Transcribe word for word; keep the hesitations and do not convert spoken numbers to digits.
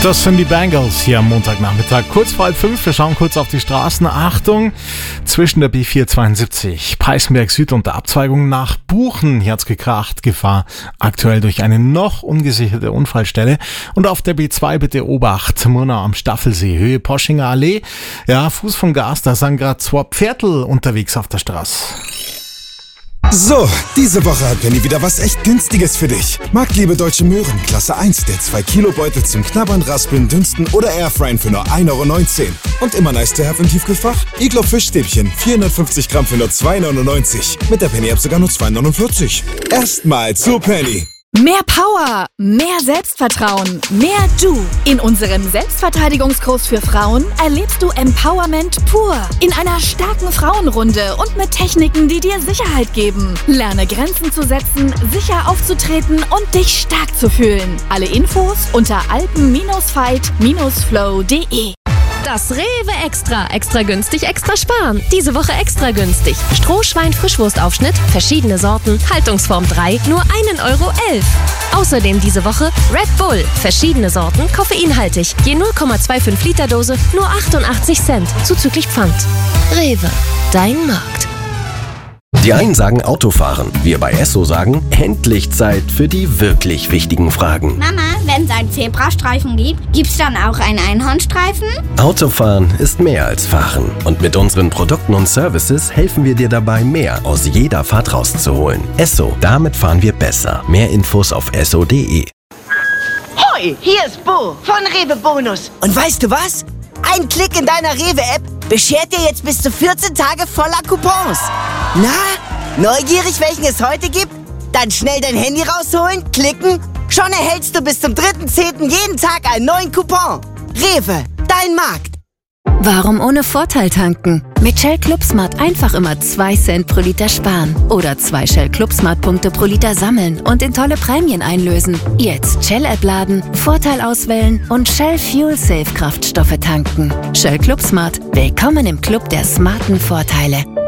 Das sind die Bangles hier am Montagnachmittag. Kurz vor halb fünf, wir schauen kurz auf die Straßen. Achtung, zwischen der B vier zweiundsiebzig, Peißenberg Süd und der Abzweigung nach Buchen. Hier hat's gekracht, Gefahr aktuell durch eine noch ungesicherte Unfallstelle. Und auf der B zwei bitte Obacht, Murnau am Staffelsee, Höhe Poschinger Allee. Ja, Fuß vom Gas, da sind gerade zwei Pferdl unterwegs auf der Straße. So, diese Woche hat Penny wieder was echt Günstiges für dich. Marktliebe Deutsche Möhren, Klasse eins, der zwei Kilo Beutel zum Knabbern, Raspeln, Dünsten oder Airfryen für nur ein Euro neunzehn. Und immer nice to have im Tiefkühlfach? Iglo Fischstäbchen, vierhundertfünfzig Gramm für nur zwei neunundneunzig. Mit der Penny-App sogar nur zwei neunundvierzig. Erstmal zu Penny. Mehr Power, mehr Selbstvertrauen, mehr Du. In unserem Selbstverteidigungskurs für Frauen erlebst du Empowerment pur. In einer starken Frauenrunde und mit Techniken, die dir Sicherheit geben. Lerne Grenzen zu setzen, sicher aufzutreten und dich stark zu fühlen. Alle Infos unter alpen fight flow punkt de. Das Rewe Extra. Extra günstig, extra sparen. Diese Woche extra günstig. Strohschwein Frischwurstaufschnitt, verschiedene Sorten, Haltungsform drei, nur einen Euro elf. Außerdem diese Woche Red Bull, verschiedene Sorten, koffeinhaltig. Je null Komma fünfundzwanzig Liter Dose, nur achtundachtzig Cent, zuzüglich Pfand. Rewe, dein Markt. Die einen sagen Autofahren, wir bei Esso sagen, endlich Zeit für die wirklich wichtigen Fragen. Mama, wenn es einen Zebrastreifen gibt, gibt's dann auch einen Einhornstreifen? Autofahren ist mehr als Fahren. Und mit unseren Produkten und Services helfen wir dir dabei, mehr aus jeder Fahrt rauszuholen. Esso, damit fahren wir besser. Mehr Infos auf esso punkt de. Hoi, hier ist Bo von Rewe Bonus. Und weißt du was? Ein Klick in deiner Rewe-App beschert dir jetzt bis zu vierzehn Tage voller Coupons. Na, neugierig, welchen es heute gibt? Dann schnell dein Handy rausholen, klicken. Schon erhältst du bis zum dritten zehnten jeden Tag einen neuen Coupon. Rewe, dein Markt. Warum ohne Vorteil tanken? Mit Shell ClubSmart einfach immer zwei Cent pro Liter sparen. Oder zwei Shell ClubSmart-Punkte pro Liter sammeln und in tolle Prämien einlösen. Jetzt Shell-App laden, Vorteil auswählen und Shell Fuel Safe Kraftstoffe tanken. Shell ClubSmart. Willkommen im Club der smarten Vorteile.